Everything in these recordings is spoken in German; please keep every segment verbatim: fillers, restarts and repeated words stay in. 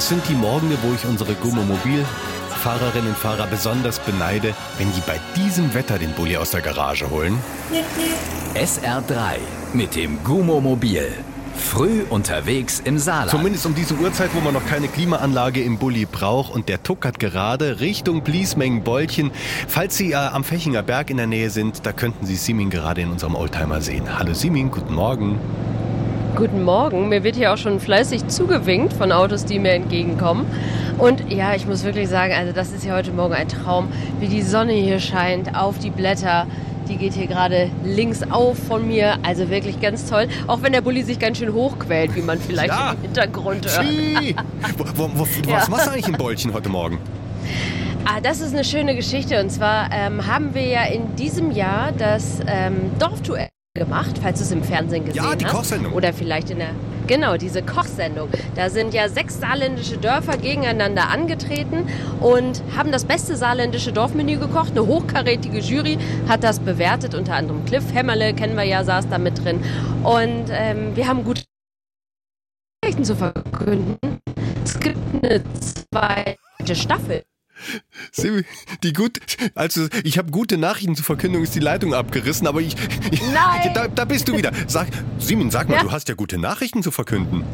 Das sind die Morgende, wo ich unsere Gummomobil-Fahrerinnen und Fahrer besonders beneide, wenn die bei diesem Wetter den Bulli aus der Garage holen. S R drei mit dem Gummomobil. Früh unterwegs im Saarland. Zumindest um diese Uhrzeit, wo man noch keine Klimaanlage im Bulli braucht. Und der tuckert gerade Richtung Bliesmengen-Bolchen. Falls Sie äh, am Fechinger Berg in der Nähe sind, da könnten Sie Simin gerade in unserem Oldtimer sehen. Hallo Simin, guten Morgen. Guten Morgen. Mir wird hier auch schon fleißig zugewinkt von Autos, die mir entgegenkommen. Und ja, ich muss wirklich sagen, also das ist hier heute Morgen ein Traum, wie die Sonne hier scheint auf die Blätter. Die geht hier gerade links auf von mir. Also wirklich ganz toll. Auch wenn der Bulli sich ganz schön hochquält, wie man vielleicht ja. im Hintergrund hört. wo, wo, wo, Ja. Was machst du eigentlich im Bolchen heute Morgen? Ah, das ist eine schöne Geschichte. Und zwar ähm, haben wir ja in diesem Jahr das ähm, Dorfduell gemacht, falls du es im Fernsehen gesehen hast. Ja, die Kochsendung. Oder vielleicht in der... Genau, diese Kochsendung. Da sind ja sechs saarländische Dörfer gegeneinander angetreten und haben das beste saarländische Dorfmenü gekocht. Eine hochkarätige Jury hat das bewertet, unter anderem Cliff Hämmerle, kennen wir ja, saß da mit drin. Und ähm, wir haben gute Nachrichten zu verkünden. Es gibt eine zweite Staffel. Simin, die gut, also ich habe gute Nachrichten zur Verkündung, ist die Leitung abgerissen, aber ich, ich Nein! Da, da bist du wieder. Sag, Simin, sag mal, Ja? du hast ja gute Nachrichten zu verkünden.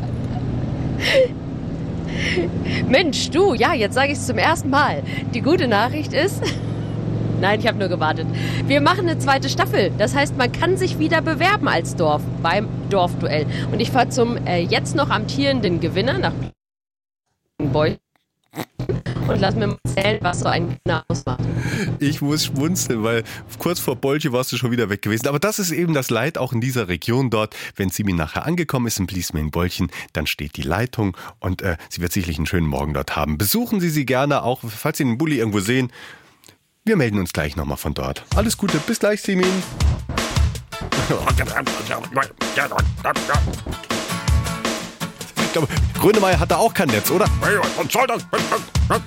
Mensch, du, ja, jetzt sage ich es zum ersten Mal. Die gute Nachricht ist... Nein, ich habe nur gewartet. Wir machen eine zweite Staffel. Das heißt, man kann sich wieder bewerben als Dorf beim Dorfduell. Und ich fahre zum äh, jetzt noch amtierenden Gewinner nach Bolchen und lass mir mal erzählen, was so ein Gewinner ausmacht. Ich muss schmunzeln, weil kurz vor Bolche warst du schon wieder weg gewesen. Aber das ist eben das Leid auch in dieser Region dort. Wenn Simin nachher angekommen ist in Bliesmengen-Bolchen, dann steht die Leitung und äh, sie wird sicherlich einen schönen Morgen dort haben. Besuchen Sie sie gerne, auch falls Sie den Bulli irgendwo sehen. Wir melden uns gleich nochmal von dort. Alles Gute, bis gleich, Simin. Ich glaube, Grönemeyer hat da auch kein Netz, oder? Was soll das?